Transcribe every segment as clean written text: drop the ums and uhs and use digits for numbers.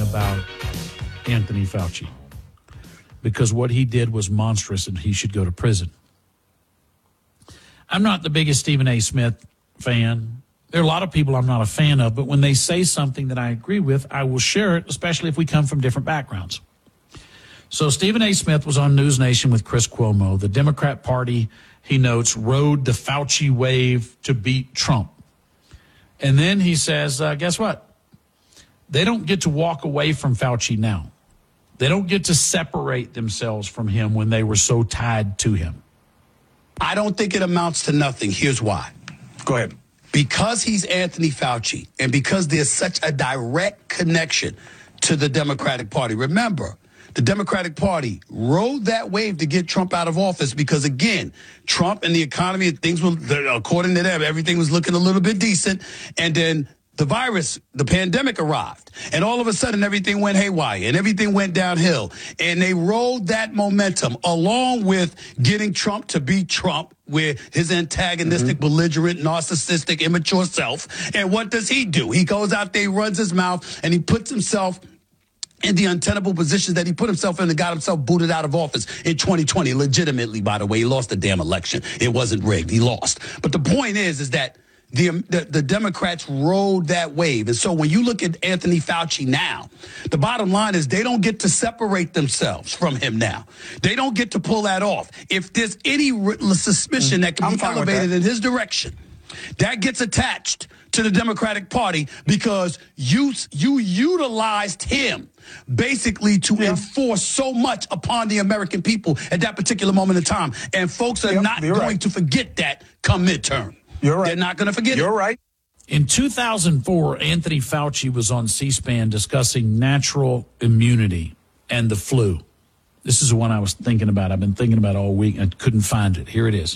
about Anthony Fauci because what he did was monstrous and he should go to prison. I'm not the biggest Stephen A. Smith fan. There are a lot of people I'm not a fan of, but when they say something that I agree with, I will share it, especially if we come from different backgrounds. So Stephen A. Smith was on News Nation with Chris Cuomo. The Democrat Party, he notes, rode the Fauci wave to beat Trump. And then he says, guess what? They don't get to walk away from Fauci now. They don't get to separate themselves from him when they were so tied to him. I don't think it amounts to nothing. Here's why. Go ahead. Because he's Anthony Fauci and because there's such a direct connection to the Democratic Party. Remember, the Democratic Party rode that wave to get Trump out of office because, again, Trump and the economy, things were, according to them, everything was looking a little bit decent. And then the virus, the pandemic arrived. And all of a sudden, everything went haywire and everything went downhill. And they rode that momentum along with getting Trump to be Trump, with his antagonistic, belligerent, narcissistic, immature self. And what does he do? He goes out there, he runs his mouth, and he puts himself in the untenable positions that he put himself in and got himself booted out of office in 2020. Legitimately, by the way, he lost the damn election. It wasn't rigged. He lost. But the point is that the Democrats rode that wave. And so when you look at Anthony Fauci now, the bottom line is they don't get to separate themselves from him now. They don't get to pull that off. If there's any suspicion that can be elevated in his direction, that gets attached to the Democratic Party because you utilized him basically to enforce so much upon the American people at that particular moment in time. And folks are not going to forget that come midterm. You're right. They're not going to forget it. You're right. In 2004, Anthony Fauci was on C-SPAN discussing natural immunity and the flu. This is the one I was thinking about. I've been thinking about all week. I couldn't find it. Here it is.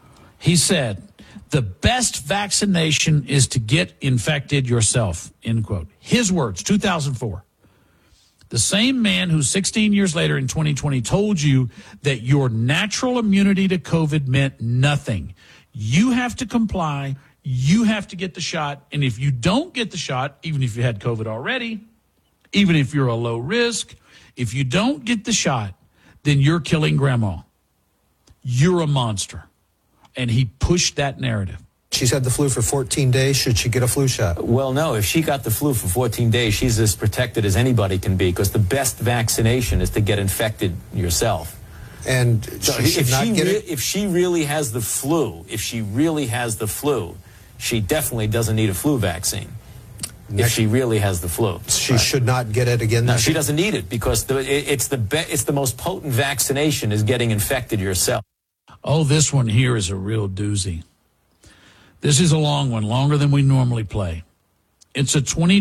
He said, the best vaccination is to get infected yourself, end quote. His words, 2004. The same man who 16 years later in 2020 told you that your natural immunity to COVID meant nothing. You have to comply. You have to get the shot. And if you don't get the shot, even if you had COVID already, even if you're a low risk, if you don't get the shot, then you're killing grandma. You're a monster. And he pushed that narrative. She's had the flu for 14 days. Should she get a flu shot? Well, no. If she got the flu for 14 days, she's as protected as anybody can be because the best vaccination is to get infected yourself. And so if she really has the flu, she definitely doesn't need a flu vaccine. If she really has the flu, she should not get it again. No, she doesn't need it because it's the most potent vaccination is getting infected yourself. Oh, this one here is a real doozy. This is a long one, longer than we normally play. It's a